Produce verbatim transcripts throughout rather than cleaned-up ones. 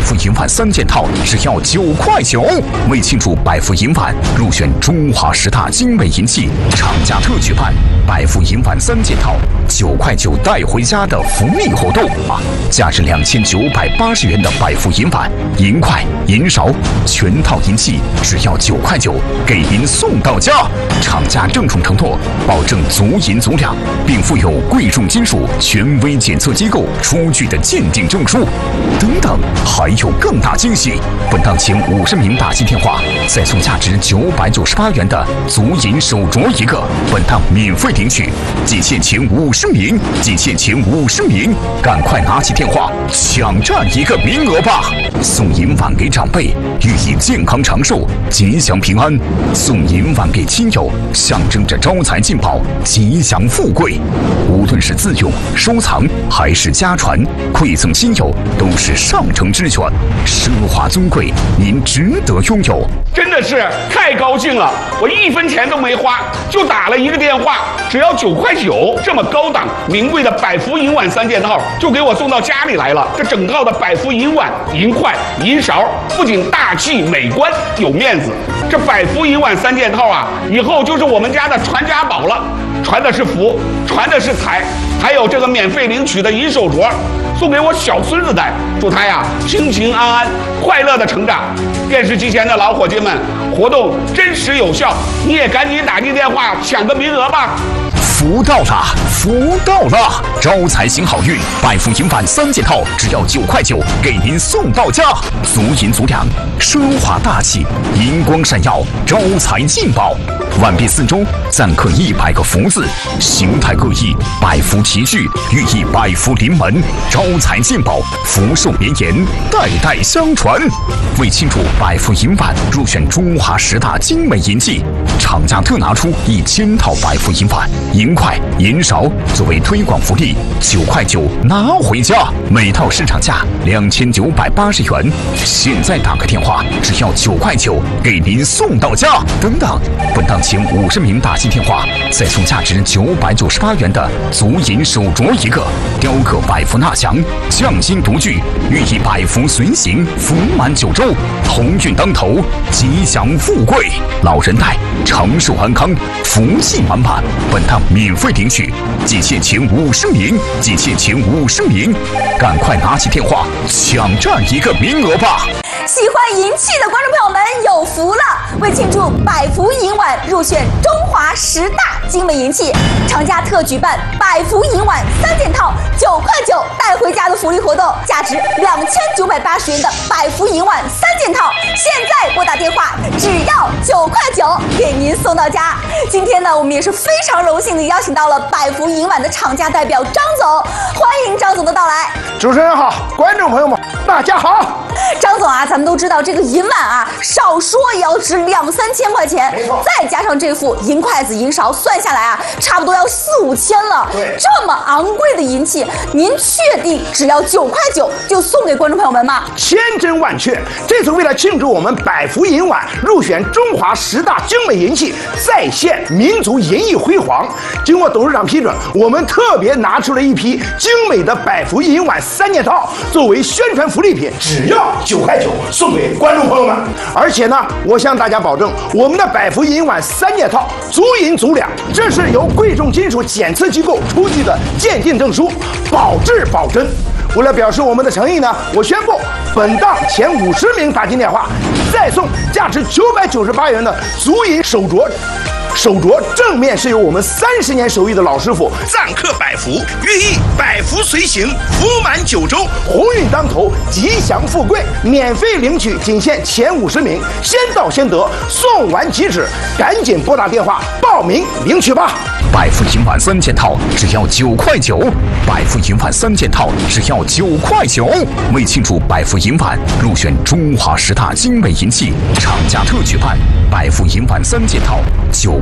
福银碗三件套只要九块九。为庆祝百福银碗入选中华十大精美银器，厂家特举办百福银碗三件套九块九带回家的福利活动啊！价值两千九百八十元的百福银碗、银筷、银勺全套银器只要九块九，给您送到家。厂家郑重承诺，保证足银足两，并附有贵重金属权威检测机构出具的鉴定证书。等等，还有更大惊喜！本档前五十名打进电话，再送价值九百九十八元的足银手镯一个，本档免费领取。仅限前五十名，仅限前五十名，赶快拿起电话抢占一个名额吧！送银碗给长辈，寓意健康长寿、吉祥平安；送银碗给亲友，象征着招财进宝、吉祥富贵。无论是自用、收藏还是家传，馈赠亲友都是上乘之选，奢华尊贵，您值得拥有。 真的是太高兴了，我一分钱都没花，就打了一个电话，只要九块九，这么高档名贵的百福银碗三件套就给我送到家里来了。这整套的百福银碗、银筷、银勺不仅大气美观有面子，这百福银碗三件套啊，以后就是我们家的传家宝了，传的是福，传的是财，还有这个免费领取的银手镯，送给我小孙子戴，祝他呀平平安安、快乐的成长。电视机前的老伙计们，活动真实有效，你也赶紧打进电话抢个名额吧。 福到了，福到了！招财行好运，百福银碗三件套只要九块九，给您送到家。足银足两，奢华大气，银光闪耀，招财进宝。碗壁四周錾刻一百个福字，形态各异，百福齐聚，寓意百福临门，招财进宝，福寿绵延，代代相传。为庆祝百福银碗入选中华十大精美银器，厂家特拿出一千套百福银碗、银筷、银勺作为推广福利，九块九拿回家，每套市场价两千九百八十元。现在打个电话，只要九块九，给您送到家。等等，本档前五十名打进电话，再送价值九百九十八元的足银手镯一个，雕刻百福纳祥，匠心独具，寓意百福随行，福满九州，鸿运当头，吉祥富贵，老人戴长寿安康，福气满满。本档免费领取，仅限前五十名，仅限前五十名，赶快拿起电话抢占一个名额吧！ 喜欢银器的观众朋友们有福了！为庆祝百福银碗入选中华十大精美银器，厂家特举办百福银碗三件套九块九带回家的福利活动，价值两千九百八十元的百福银碗三件套，现在拨打电话只要九块九，给您送到家。今天呢，我们也是非常荣幸的邀请到了百福银碗的厂家代表张总，欢迎张总的到来。 主持人好，观众朋友们大家好。 张总啊，咱们都知道这个银碗啊，少说也要值两三千块钱，再加上这副银筷子、银勺，算下来啊，差不多要四五千了。 对， 这么昂贵的银器，您确定只要九块九就送给观众朋友们吗？ 千真万确，这次为了庆祝我们百福银碗入选中华十大精美银器，再现民族银艺辉煌，经过董事长批准，我们特别拿出了一批精美的百福银碗三件套，作为宣传福利品，只要九块九送给观众朋友们。而且呢，我向大家保证，我们的百福银碗三件套足银足两，这是由贵重金属检测机构出具的鉴定证书，保质保真。为了表示我们的诚意呢，我宣布本档前五十名打进电话，再送价值九百九十八元的足银手镯。手镯正面是由我们三十年手艺的老师傅錾刻百福，寓意百福随行，福满九州，鸿运当头，吉祥富贵。免费领取，仅限前五十名，先到先得，送完即止，赶紧拨打电话报名领取吧。 百福银碗三件套只要九块九，百福银碗三件套只要九块九。为庆祝百福银碗入选中华十大精美银器，厂家特举办百福银碗三件套九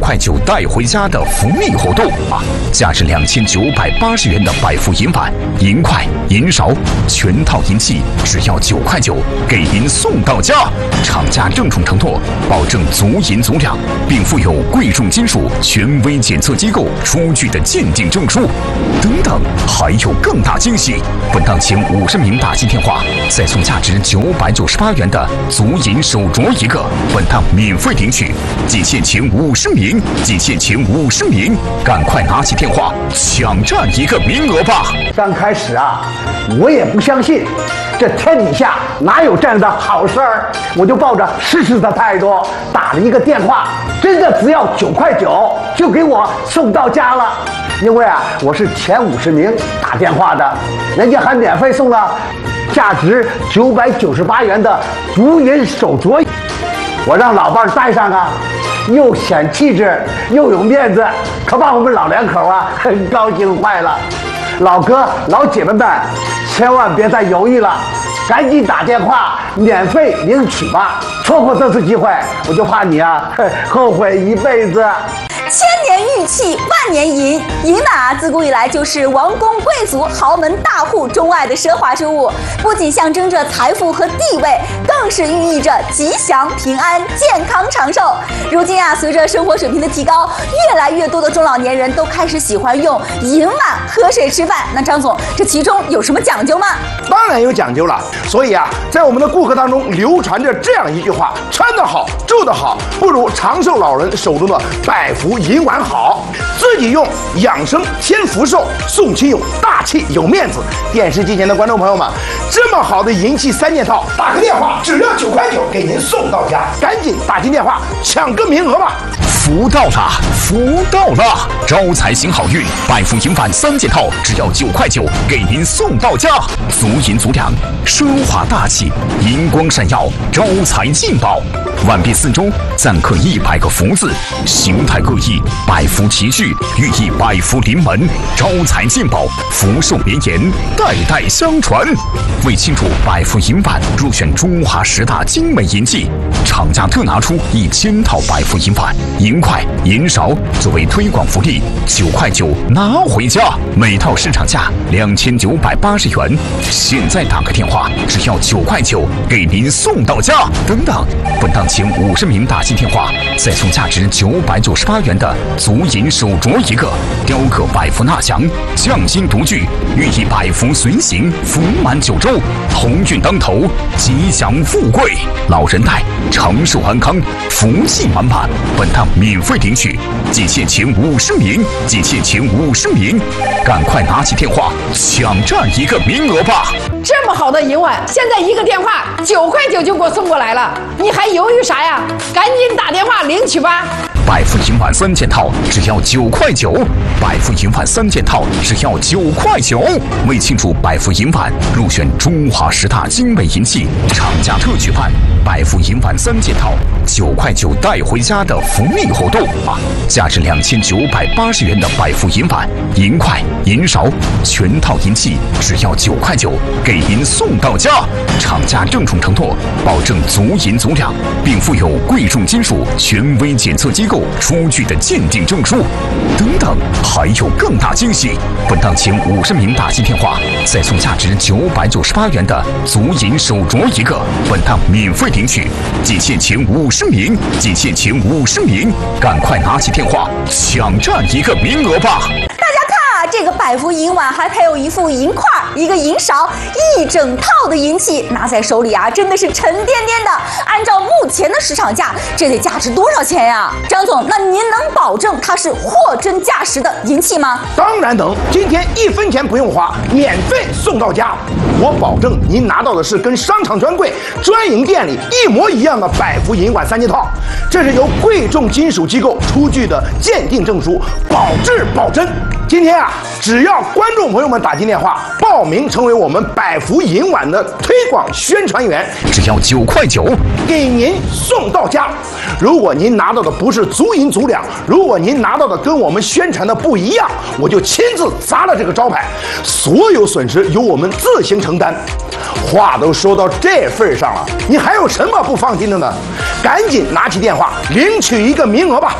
块九带回家的福利活动啊！价值两千九百八十元的百福银碗、银筷、银勺全套银器，只要九块九，给您送到家。厂家郑重承诺，保证足银足两，并附有贵重金属权威检测机构出具的鉴定证书。等等，还有更大惊喜！本档前五十名打进电话，再送价值九百九十八元的足银手镯一个，本档免费领取。仅限前五十名，仅限前五十名，赶快拿起电话抢占一个名额吧！ 刚开始啊，我也不相信，这天底下哪有这样的好事儿？我就抱着试试的态度打了一个电话，真的只要九块九就给我送到家了。因为啊，我是前五十名打电话的，人家还免费送了价值九百九十八元的足银手镯，我让老伴儿戴上啊，又显气质又有面子，可把我们老两口啊很高兴坏了。老哥老姐们们，千万别再犹豫了，赶紧打电话免费领取吧！错过这次机会，我就怕你啊后悔一辈子。 千年玉器万年银，银碗啊，自古以来就是王公贵族、豪门大户钟爱的奢华之物，不仅象征着财富和地位，更是寓意着吉祥、平安、健康、长寿。如今啊，随着生活水平的提高，越来越多的中老年人都开始喜欢用银碗喝水吃饭。那张总，这其中有什么讲究吗？ 当然有讲究了。所以啊，在我们的顾客当中流传着这样一句话：穿得好、住得好，不如长寿老人手中的百福银碗好。自己用养生添福寿，送亲友大气有面子。电视机前的观众朋友们，这么好的银器三件套，打个电话只要九块九，给您送到家，赶紧打进电话抢个名额吧！ 福到了，福到了！招财行好运，百福银碗三件套，只要九块九，给您送到家。足银足两，奢华大气，银光闪耀，招财进宝。碗壁四周錾刻一百个福字，形态各异，百福齐聚，寓意百福临门，招财进宝，福寿绵延，代代相传。为庆祝百福银碗入选中华十大精美银器，厂家特拿出一千套百福银碗、银筷、银勺作为推广福利，九块九拿回家，每套市场价两千九百八十元。现在打个电话，只要九块九，给您送到家。等等，本档前五十名打进电话，再送价值九百九十八元的足银手镯一个，雕刻百福纳祥，匠心独具，寓意百福随行，福满九州，鸿运当头，吉祥富贵，老人戴长寿安康，福气满满。本档免费领取，仅限前五十名，仅限前五十名，赶快拿起电话抢占一个名额吧！ 这么好的银碗，现在一个电话九块九就给我送过来了，你还犹豫啥呀？赶紧打电话领取吧！ 百福银碗三件套只要九块九，百福银碗三件套只要九块九。为庆祝百福银碗入选中华十大精美银器，厂家特举办百福银碗三件套九块九带回家的福利活动啊！价值两千九百八十元的百福银碗、银筷、银勺全套银器，只要九块九，给您送到家。厂家郑重承诺，保证足银足两，并附有贵重金属权威检测机构出具的鉴定证书。等等，还有更大惊喜！本档前五十名打进电话，再送价值九百九十八元的足银手镯一个，本档免费领取。仅限前五十名，仅限前五十名，赶快拿起电话抢占一个名额吧！ 大家看啊，这个百福银碗还配有一副银筷、一个银勺，一整套的银器，拿在手里啊，真的是沉甸甸的。按照目前的市场价，这得价值多少钱呀？张总，那您能保证它是货真价实的银器吗？ 当然能，今天一分钱不用花，免费送到家。我保证您拿到的是跟商场专柜、专营店里一模一样的百福银碗三件套，这是由贵重金属机构出具的鉴定证书，保质保真。今天啊，只要观众朋友们打进电话报名成为我们百福银碗的推广宣传员， 只要九块九， 给您送到家。如果您拿到的不是足银足两，如果您拿到的跟我们宣传的不一样，我就亲自砸了这个招牌，所有损失由我们自行承担。话都说到这份上了，你还有什么不放心的呢？赶紧拿起电话领取一个名额吧！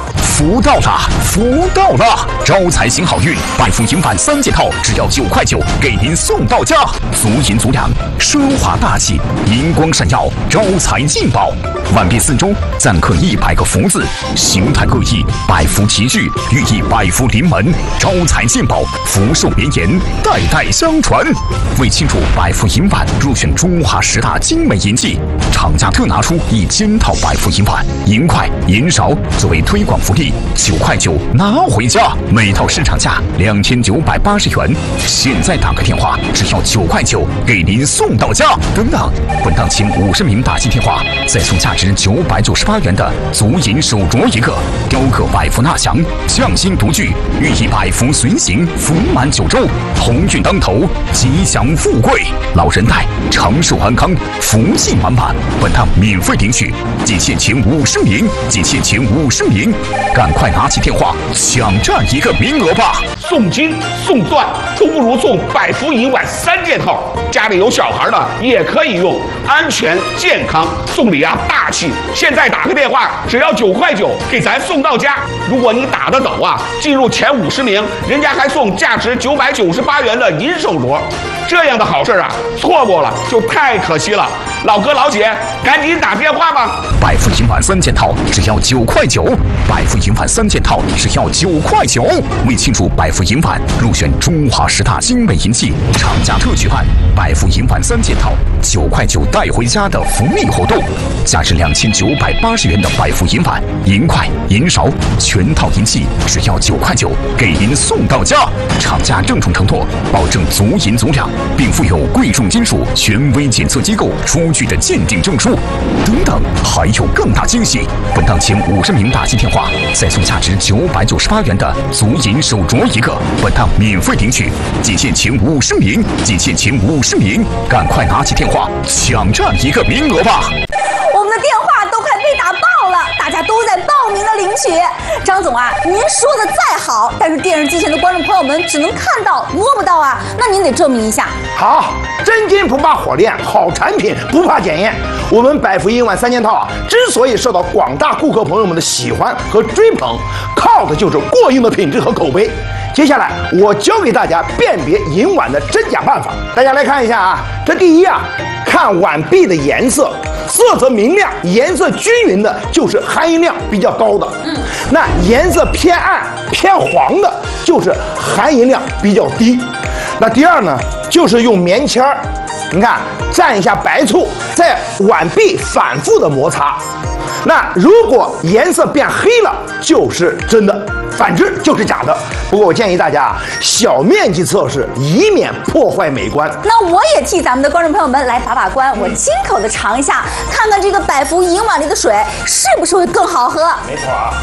福到了，福到了！招财行好运，百福银碗三件套，只要九块九，给您送到家。足银足两，奢华大气，银光闪耀，招财进宝。碗壁四周錾刻一百个福字，形态各异，百福齐聚，寓意百福临门，招财进宝，福寿绵延，代代相传。为庆祝百福银碗入选中华十大精美银器，厂家特拿出一千套百福银碗、银筷、银勺作为推广福利，九块九拿回家，每套市场价两千九百八十元。现在打个电话，只要九块九，给您送到家。等等，本档前五十名打进电话，再送价值九百九十八元的足银手镯一个，雕刻百福纳祥，匠心独具，寓意百福随行，福满九州，鸿运当头，吉祥富贵，老人带长寿安康，福气满满。本档免费领取，仅限前五十名，仅限前五十名，赶快拿起电话抢占一个名额吧！ 送金送钻都不如送百福银碗三件套，家里有小孩的也可以用，安全健康，送礼啊大气。现在打个电话，只要九块九，给咱送到家。如果你打得早啊，进入前五十名，人家还送价值九百九十八元的银手镯。这样的好事啊，错过了就太可惜了。老哥老姐，赶紧打电话吧！ 百福银碗三件套只要九块九，百福银碗三件套只要九块九。为庆祝百福银碗入选中华十大精美银器，厂家特举办百福银碗三件套九块九带回家的福利活动，价值两千九百八十元的百福银碗、银筷、银勺全套银器只要九块九，给您送到家。厂家郑重承诺，保证足银足两，并附有贵重金属权威检测机构出具的鉴定证书。等等，还有更大惊喜！本档前五十名打进电话，再送价值九百九十八元的足银手镯一个。本档免费领取，仅限前五十名，仅限前五十名，赶快拿起电话抢占一个名额吧！ 我们的电话都快被打爆了，大家都在报名的领取。张总啊，您说的再好，但是电视机前的观众朋友们只能看到摸不到啊，那您得证明一下。 好，真金不怕火炼，好产品不怕检验。我们百福银碗三件套啊，之所以受到广大顾客朋友们的喜欢和追捧，靠的就是过硬的品质和口碑。接下来我教给大家辨别银碗的真假办法，大家来看一下啊。这第一啊，看碗壁的颜色，色泽明亮、颜色均匀的，就是含银量比较高的。嗯，那颜色偏暗、偏黄的，就是含银量比较低。那第二呢，就是用棉签儿，你看蘸一下白醋，在碗壁反复的摩擦。那如果颜色变黑了，就是真的，反之就是假的。不过我建议大家啊，小面积测试，以免破坏美观。 那我也替咱们的观众朋友们来把把关，我亲口的尝一下，看看这个百福银碗里的水是不是会更好喝。 没错啊。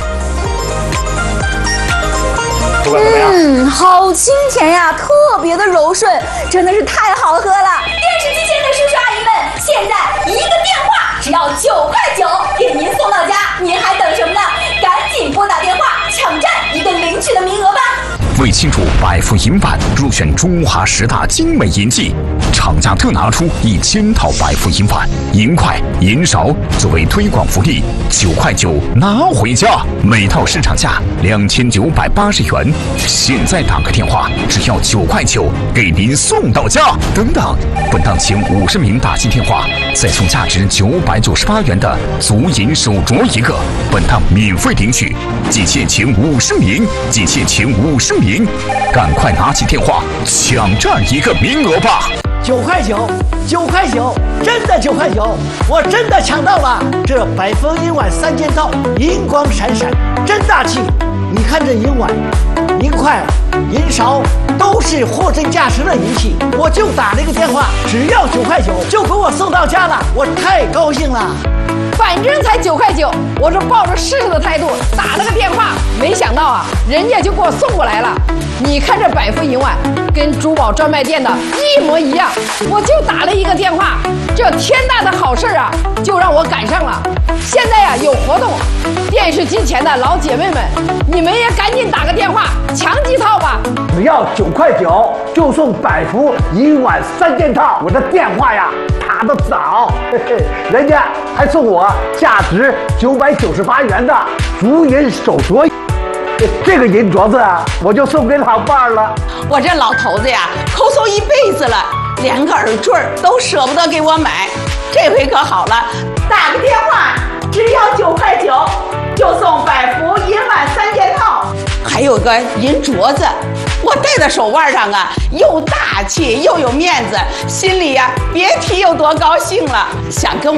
嗯，好清甜呀，特别的柔顺，真的是太好喝了。电视机前的叔叔阿姨们，现在一个电话只要九块九，给您送到家，您还等什么呢？赶紧拨打电话，抢占一个领取的名额吧！ 为庆祝百福银碗入选中华十大精美银器，厂家特拿出一千套百福银碗、银筷、银勺作为推广福利，九块九拿回家，每套市场价两千九百八十元。现在打个电话，只要九块九，给您送到家。等等，本档前五十名打进电话，再送价值九百九十八元的足银手镯一个。本档免费领取，仅限前五十名，仅限前五十名。赶快拿起电话抢占一个名额吧！ 九块九，九块九，真的九块九，我真的抢到了！这百福银碗三件套，银光闪闪，真大气！你看这银碗、银筷、银勺，都是货真价实的银器。我就打了一个电话，只要九块九，就给我送到家了，我太高兴了。 反正才九块九，我是抱着试试的态度打了个电话，没想到啊，人家就给我送过来了。你看这百福银碗跟珠宝专卖店的一模一样，我就打了一个电话，这天大的好事啊，就让我赶上了。现在呀、啊、有活动，电视机前的老姐妹们，你们也赶紧打个电话抢几套吧。 只要九块九就送百福银碗三件套，我的电话呀打得早，嘿嘿，人家还送我价值九百九十八元的足银手镯。 这个银镯子啊，我就送给老伴儿了。 我这老头子呀，抠搜一辈子了，连个耳坠都舍不得给我买。这回可好了，打个电话，只要九块九，就送百福银碗三件套，还有个银镯子，我戴在手腕上啊，又大气又有面子，心里呀别提有多高兴了。想跟我